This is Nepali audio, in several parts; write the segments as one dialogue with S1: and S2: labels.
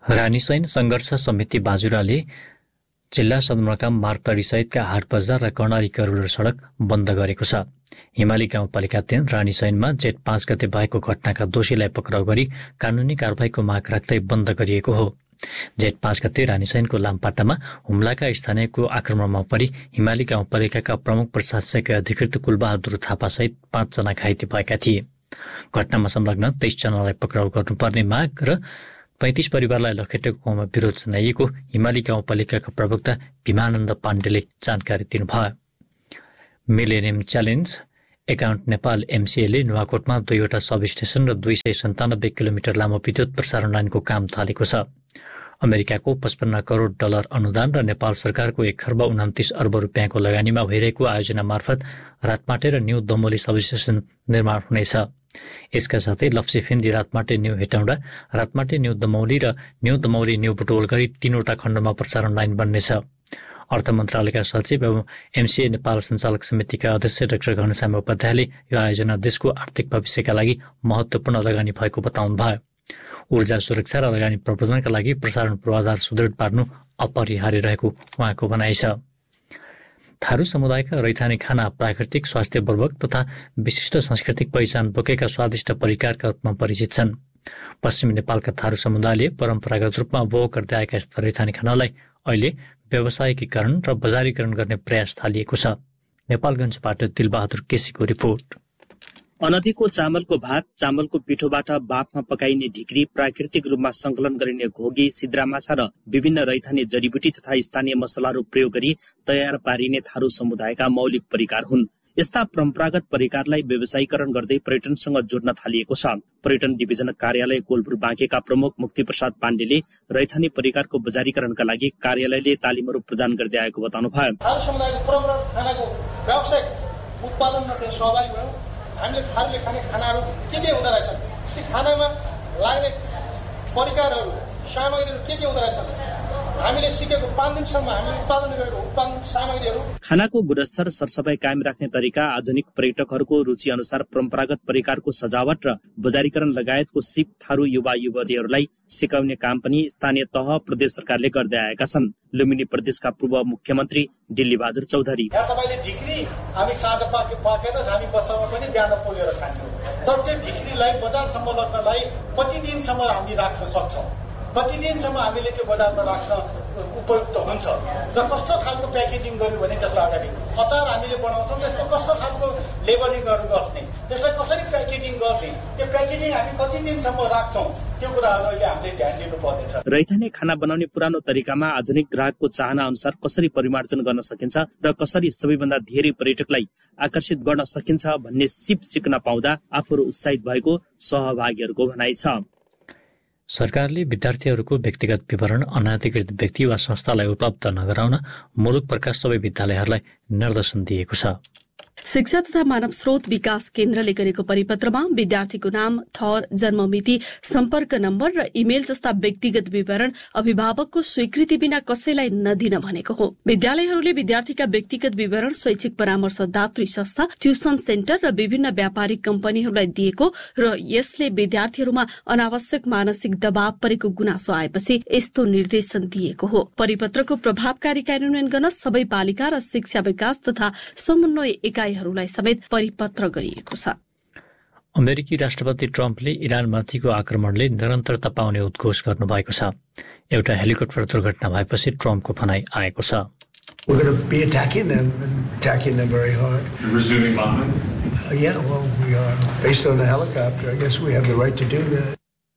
S1: रानीसैन सङ्घर्ष समिति बाजुराले जिल्ला सदरमुकाम मारतडीसहितका हाट बजार र कर्णाली करोडर सडक बन्द गरेको छ। हिमाली गाउँपालिका 3 रानीसैनमा जेठ 5 गते भएको घटनाका दोषीलाई पक्राउ गरी कानुनी कारबाहीको माग राख्दै बन्द गरिएको हो। जेठ 5 गते रानीसैनको लामपाटामा हुम्लाका स्थानीयको आक्रमणमा परि हिमाली गाउँपालिकाका प्रमुख प्रशासकीय अधिकृत कुलबहादुर थापासहित 5 जना घाइते भएका थिए। घटनामा संलग्न 23 जनालाई पक्राउ गर्नुपर्ने माग र 35 परिवारलाई लखेटेको गाउँमा विरोध जनाइएको हिमाली गाउँपालिकाका प्रवक्ता भीमानन्द पाण्डेले जानकारी दिनुभयो। Millennium challenge account Nepal एमसिएले नुवाकोटमा 2वटा sub station र 297 किलोमिटर लामो विद्युत प्रसारण लाइनको काम थालेको छ। अमेरिकाको 55 करोड डलर अनुदान र नेपाल सरकारको 1 खर्ब 29 अर्ब रुपियाँको लगानीमा भइरहेको आयोजना मार्फत रातमाटे र न्यू दमोली सब स्टेसन निर्माण हुनेछ। यसका साथै लप्सीफिन्दी रातमाटे न्यू हेटौँडा, रातमाटे न्यू दमौली र न्यू दमौली न्यू बुटवल गरी 3वटा खण्डमा प्रसारण लाइन बन्नेछ। अर्थ मन्त्रालयका सचिव एवं एमसिए नेपाल सञ्चालक समितिका अध्यक्ष डाक्टर घनश्याम उपाध्यायले यो आयोजना देशको आर्थिक भविष्यका लागि महत्त्वपूर्ण लगानी भएको बताउनुभयो। ऊर्जा सुरक्षा र लगानी प्रवर्धनका लागि प्रसारण पूर्वाधार सुदृढ पार्नु अपरिहार्य रहेको उहाँको भनाइ छ। थारू समुदायका रैथाने खाना प्राकृतिक स्वास्थ्यवर्धक तथा विशिष्ट सांस्कृतिक पहिचान बोकेका स्वादिष्ट परिकारका रूपमा परिचित छन्। पश्चिमी नेपालका थारू समुदायले परम्परागत रूपमा उपभोग गर्दै आएका यस्ता रैथाने खानालाई अहिले व्यावसायिकीकरण र बजारीकरण गर्ने प्रयास थालिएको छ। नेपालगञ्जबाट दिलबहादुर केसीको रिपोर्ट।
S2: अनदीको चामलको भात, चामलको पिठोबाट बाफमा पकाइने ढिक्री, प्राकृतिक रूपमा संकलन गरिने घोगी, सिद्रा माछा र विभिन्न रैथाने जडीबुटी तथा स्थानीय मसलाहरू प्रयोग गरी तयार पारिने थारू समुदायका मौलिक परिकार हुन्। यस्ता परम्परागत परिकारलाई व्यवसायीकरण गर्दै पर्यटनसँग जोड्न थालिएको छ। पर्यटन डिभिजन कार्यालय कोलपुर बाँकेका प्रमुख मुक्ति प्रसाद पाण्डेले रैथाने परिकारको बजारीकरणका लागि कार्यालयले तालिमहरू प्रदान गर्दै आएको बताउनुभयो।
S3: हामीले थारूले खाने खानाहरू के हुँदो रहेछन्, ती खानामा लाग्ने परिकारहरू सामग्रीहरू के हुँदो रहेछन्, हामीले सिकेको 5 दिनसम्म हामीले उत्पादन गरेको उत्पादन सामग्रीहरू। खानाको गुणस्तर सरसफाइ कायम राख्ने तरिका, आधुनिक पर्यटकहरूको रुचि अनुसार परम्परागत परिकारको सजावट र बजारीकरण लगायतको सिप थारू युवा युवतीहरूलाई सिकाउने काम पनि स्थानीय तह प्रदेश सरकारले गर्दै आएका छन्। लुम्बिनी प्रदेशका पूर्व मुख्यमन्त्री दिल्लीबहादुर चौधरी,
S4: तपाईले ढिक्री हामी साँझ पाकेर हामी बच्चामा पनि बिहान पोलेर खान्छौँ, तर त्यो ढिक्रीलाई बजारसम्म लग्नलाई कति दिनसम्म हामी राख्न सक्छौँ, कति दिनसम्म हामीले त्यो बजारमा राख्न उपयुक्त हुन्छ र कस्तो खालको प्याकेजिङ गर्यो भने त्यसलाई अगाडि अचार हामीले बनाउँछौँ, त्यसको कस्तो खालको लेबलिङहरू गर्ने, त्यसलाई कसरी प्याकेजिङ गर्ने, त्यो प्याकेजिङ हामी कति दिनसम्म राख्छौँ, त्यो कुराहरू अहिले हामीले ध्यान दिनुपर्नेछ।
S2: रैथाने खाना बनाउने पुरानो तरिकामा आधुनिक ग्राहकको चाहना अनुसार कसरी परिमार्जन गर्न सकिन्छ र कसरी सबैभन्दा धेरै पर्यटकलाई आकर्षित गर्न सकिन्छ भन्ने सिप सिक्न पाउँदा आफूहरू उत्साहित भएको सहभागीहरूको भनाइ छ।
S1: सरकारले विद्यार्थीहरूको व्यक्तिगत विवरण अनाधिकृत व्यक्ति वा संस्थालाई उपलब्ध नगराउन मुलुक प्रकाश सबै विद्यालयहरूलाई निर्देशन दिएको छ।
S5: शिक्षा तथा मानव स्रोत विकास केन्द्रले गरेको परिपत्रमा विद्यार्थीको नाम, थर, जन्ममिति, सम्पर्क नम्बर र इमेल जस्ता व्यक्तिगत विवरण अभिभावकको स्वीकृति बिना कसैलाई नदिन भनेको हो। विद्यालयहरूले विद्यार्थीका व्यक्तिगत विवरण शैक्षिक परामर्शदात्री संस्था, ट्युसन सेन्टर र विभिन्न व्यापारिक कम्पनीहरूलाई दिएको र यसले विद्यार्थीहरूमा अनावश्यक मानसिक दबाव परेको गुनासो आएपछि यस्तो निर्देशन दिएको हो। परिपत्रको प्रभावकारी कार्यान्वयन गर्न सबै पालिका र शिक्षा विकास तथा समन्वय इकाइहरूलाई समेत परिपत्र गरिएको छ।
S1: अमेरिकी राष्ट्रपति ट्रम्पले इरानमाथिको आक्रमणले निरन्तरता पाउने उद्घोष गर्नुभएको छ। एउटा हेलिकप्टर दुर्घटना भएपछि ट्रम्पको भनाइ आएको छ।
S6: We're going to be attacking them very hard.
S7: Resuming bombing?
S6: Yeah, well, we are. Based on the helicopter, I guess we have the right to do that.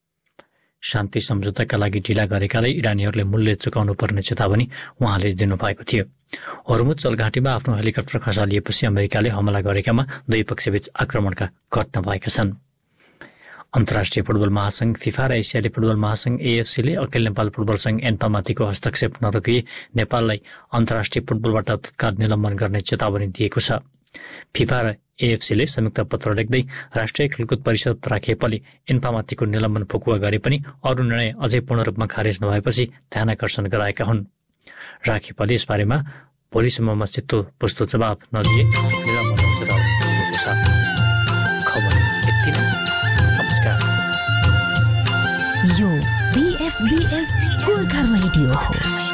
S1: शान्ति सम्झौताका लागि ढिला गरेकाले इरानीहरूले मूल्य चुकाउनु पर्ने चेतावनी उहाँले दिनुभएको थियो। हर्मुज जलघाटीमा आफ्नो हेलिकप्टर खसालिएपछि अमेरिकाले हमला गरेकामा दुई पक्षबीच आक्रमणका घटना भएका छन्। अन्तर्राष्ट्रिय फुटबल महासंघ फिफा र एसियाली फुटबल महासंघ एएफसीले अखिल नेपाल फुटबल संघ एन्फामाथिको हस्तक्षेप नरोकी नेपाललाई अन्तर्राष्ट्रिय फुटबलबाट तत्काल निलम्बन गर्ने चेतावनी दिएको छ। फिफा र एएफसीले संयुक्त पत्र लेख्दै राष्ट्रिय खेलकुद परिषद राखेपले एन्फामाथिको निलम्बन फुकुवा गरे पनि अरू निर्णय अझै पूर्ण रूपमा खारेज नभएपछि ध्यानाकर्षण गराएका हुन्। राखेपले यसबारेमा भोलिसम्ममा चित्तो पुस्तो जवाब नदिए निलम्बन चेतावनी दिएको छ। खबर यति नै। नमस्कार।
S7: यो BFBS गोर्खा रेडियो हो।